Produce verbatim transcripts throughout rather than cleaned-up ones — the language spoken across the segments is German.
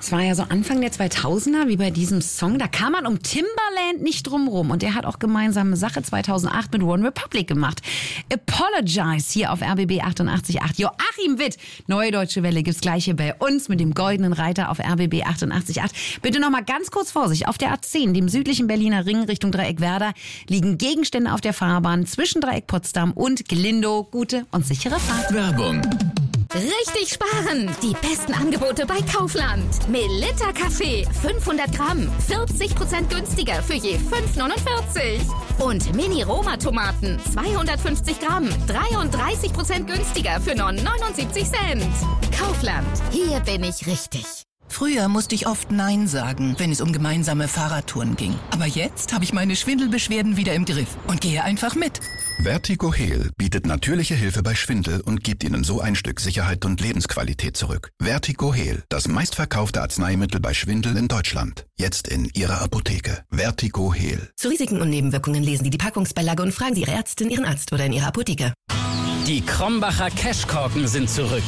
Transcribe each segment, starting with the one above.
Es war ja so Anfang der zweitausender, wie bei diesem Song. Da kam man um Timbaland nicht drum rum. Und der hat auch gemeinsame Sache zweitausendacht mit One Republic gemacht. Apologize hier auf R B B achtundachtzig Komma acht. Joachim Witt, Neue Deutsche Welle, gibt's gleich hier bei uns mit dem goldenen Reiter auf R B B achtundachtzig Komma acht. Bitte noch mal ganz kurz Vorsicht. Auf der A zehn, dem südlichen Berliner Ring Richtung Dreieck Werder, liegen Gegenstände auf der Fahrbahn zwischen Dreieck Potsdam und Gelindo. Gute und sichere Fahrt. Werbung. Richtig sparen! Die besten Angebote bei Kaufland. Melitta Kaffee, fünfhundert Gramm, vierzig Prozent günstiger für je fünf neunundvierzig. Und Mini-Roma-Tomaten, zweihundertfünfzig Gramm, dreiunddreißig Prozent günstiger für nur neunundsiebzig Cent. Kaufland, hier bin ich richtig. Früher musste ich oft Nein sagen, wenn es um gemeinsame Fahrradtouren ging. Aber jetzt habe ich meine Schwindelbeschwerden wieder im Griff und gehe einfach mit. Vertigo-Heal bietet natürliche Hilfe bei Schwindel und gibt Ihnen so ein Stück Sicherheit und Lebensqualität zurück. Vertigo-Heal, das meistverkaufte Arzneimittel bei Schwindel in Deutschland. Jetzt in Ihrer Apotheke. Vertigo-Heal. Zu Risiken und Nebenwirkungen lesen Sie die Packungsbeilage und fragen Sie Ihre Ärztin, Ihren Arzt oder in Ihrer Apotheke. Die Krombacher Cashkorken sind zurück.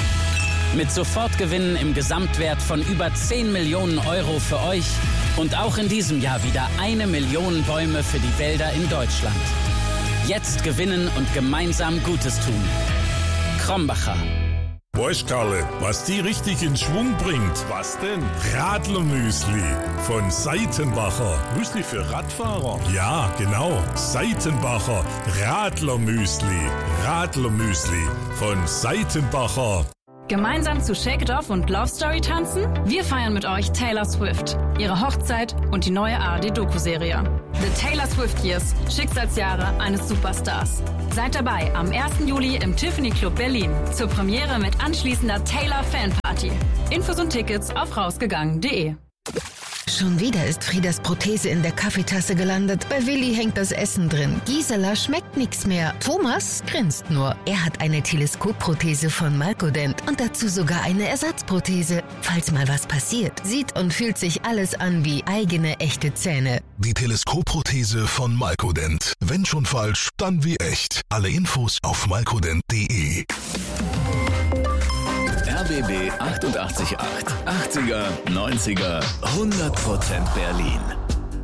Mit Sofortgewinnen im Gesamtwert von über zehn Millionen Euro für euch und auch in diesem Jahr wieder eine Million Bäume für die Wälder in Deutschland. Jetzt gewinnen und gemeinsam Gutes tun. Krombacher. Weißt Karle, was die richtig in Schwung bringt? Was denn? Radlermüsli von Seitenbacher. Müsli für Radfahrer? Ja, genau. Seitenbacher Radlermüsli. Radlermüsli von Seitenbacher. Gemeinsam zu Shake It Off und Love Story tanzen? Wir feiern mit euch Taylor Swift, ihre Hochzeit und die neue A R D-Doku-Serie. The Taylor Swift Years, Schicksalsjahre eines Superstars. Seid dabei am ersten Juli im Tiffany Club Berlin zur Premiere mit anschließender Taylor Fanparty. Infos und Tickets auf rausgegangen punkt de. Schon wieder ist Friedas Prothese in der Kaffeetasse gelandet. Bei Willi hängt das Essen drin. Gisela schmeckt nichts mehr. Thomas grinst nur. Er hat eine Teleskopprothese von Malkodent und dazu sogar eine Ersatzprothese. Falls mal was passiert, sieht und fühlt sich alles an wie eigene echte Zähne. Die Teleskopprothese von Malkodent. Wenn schon falsch, dann wie echt. Alle Infos auf malkodent punkt de. R B B achtundachtzig Komma acht. achtziger, neunziger, hundert Prozent Berlin.